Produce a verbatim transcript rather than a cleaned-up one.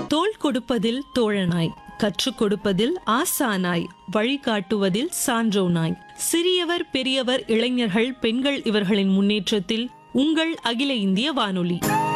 தோள் கொடுப்பதில் தோழனாய், கற்றுக் கொடுப்பதில் ஆசானாய், வழிகாட்டுவதில் சான்றோனாய், சிறியவர் பெரியவர் இளைஞர்கள் பெண்கள் இவர்களின் முன்னேற்றத்தில் உங்கள் அகில இந்திய வானொலி.